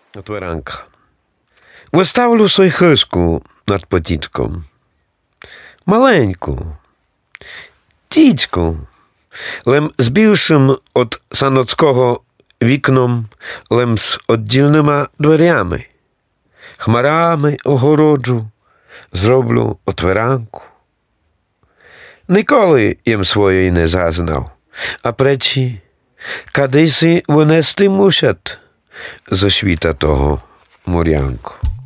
Отверанка. Виставлю свою хишку над потічком. Маленьку. Тічку. Лем з більшим от саноцького вікном, лем з оддільними дверями. Хмарами огороджу, зроблю отверанку. Ніколи їм своєї не зазнав, а пречі, кадись винести мусять зо світа того мурянку.